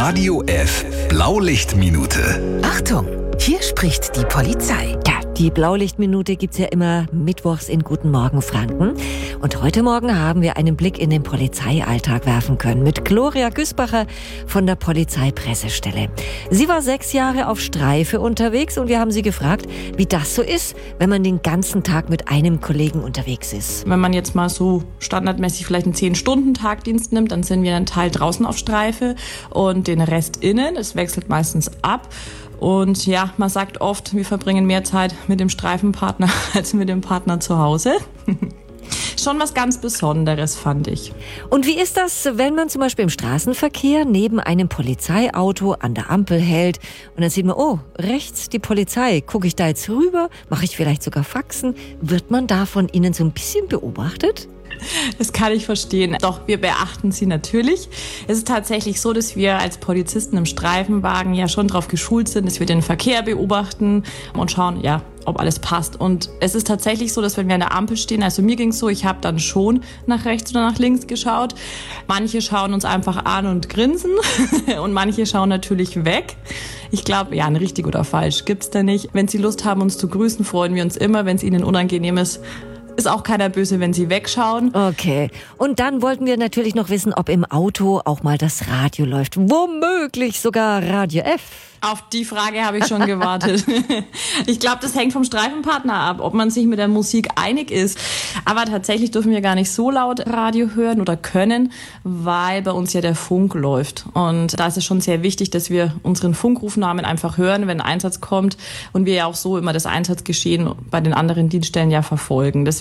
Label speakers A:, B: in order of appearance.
A: Radio F Blaulichtminute.
B: Achtung, hier spricht die Polizei.
C: Ja, die Blaulichtminute gibt's ja immer mittwochs in Guten Morgen Franken. Und heute Morgen haben wir einen Blick in den Polizeialltag werfen können mit Gloria Güßbacher von der Polizeipressestelle. Sie war 6 Jahre auf Streife unterwegs und wir haben sie gefragt, wie das so ist, wenn man den ganzen Tag mit einem Kollegen unterwegs ist.
D: Wenn man jetzt mal so standardmäßig vielleicht einen 10-Stunden-Tagdienst nimmt, dann sind wir einen Teil draußen auf Streife und den Rest innen. Es wechselt meistens ab. Und ja, man sagt oft, wir verbringen mehr Zeit mit dem Streifenpartner als mit dem Partner zu Hause. Schon was ganz Besonderes, fand ich.
C: Und wie ist das, wenn man zum Beispiel im Straßenverkehr neben einem Polizeiauto an der Ampel hält und dann sieht man, oh, rechts die Polizei, gucke ich da jetzt rüber, mache ich vielleicht sogar Faxen? Wird man da von Ihnen so ein bisschen beobachtet?
D: Das kann ich verstehen. Doch, wir beachten sie natürlich. Es ist tatsächlich so, dass wir als Polizisten im Streifenwagen ja schon darauf geschult sind, dass wir den Verkehr beobachten und schauen, ja, ob alles passt. Und es ist tatsächlich so, dass wenn wir an der Ampel stehen, also mir ging es so, ich habe dann schon nach rechts oder nach links geschaut. Manche schauen uns einfach an und grinsen und manche schauen natürlich weg. Ich glaube, ja, ein richtig oder falsch gibt's da nicht. Wenn Sie Lust haben, uns zu grüßen, freuen wir uns immer. Wenn es Ihnen unangenehm ist, ist auch keiner böse, wenn Sie wegschauen.
C: Okay. Und dann wollten wir natürlich noch wissen, ob im Auto auch mal das Radio läuft. Womöglich sogar Radio F.
D: Auf die Frage habe ich schon gewartet. Ich glaube, das hängt vom Streifenpartner ab, ob man sich mit der Musik einig ist. Aber tatsächlich dürfen wir gar nicht so laut Radio hören oder können, weil bei uns ja der Funk läuft. Und da ist es schon sehr wichtig, dass wir unseren Funkrufnamen einfach hören, wenn ein Einsatz kommt. Und wir ja auch so immer das Einsatzgeschehen bei den anderen Dienststellen ja verfolgen.